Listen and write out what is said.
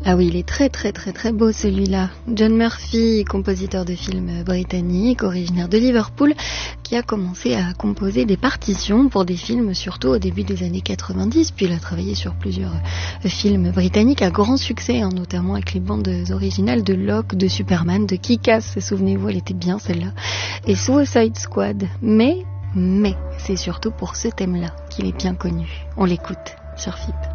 Ah oui, il est très très très très beau celui-là. John Murphy, compositeur de films britannique, originaire de Liverpool, qui a commencé à composer des partitions pour des films, surtout au début des années 90, puis il a travaillé sur plusieurs films britanniques à grand succès, notamment avec les bandes originales de Locke, de Superman, de Kick-Ass, souvenez-vous, elle était bien celle-là, et Suicide Squad. Mais, c'est surtout pour ce thème-là qu'il est bien connu. On l'écoute sur FIP.